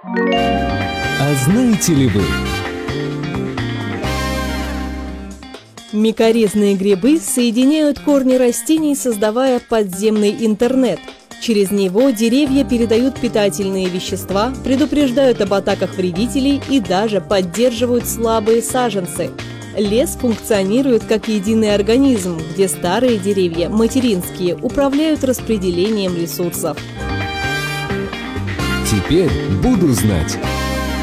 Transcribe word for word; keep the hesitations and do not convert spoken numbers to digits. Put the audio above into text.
А знаете ли вы? Микоризные грибы соединяют корни растений, создавая подземный интернет. Через него деревья передают питательные вещества, предупреждают об атаках вредителей и даже поддерживают слабые саженцы. Лес функционирует как единый организм, где старые деревья, материнские, управляют распределением ресурсов. Теперь буду знать.